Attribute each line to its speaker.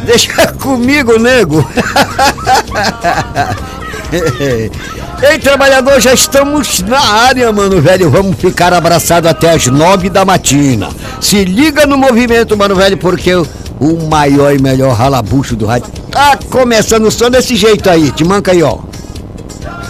Speaker 1: Deixa comigo, nego. Ei, trabalhador, já estamos na área, mano, velho. Vamos ficar abraçados até as 9 da matina. Se liga no movimento, mano, velho, porque o maior e melhor ralabucho do rádio tá começando só desse jeito aí. Te manca aí, ó.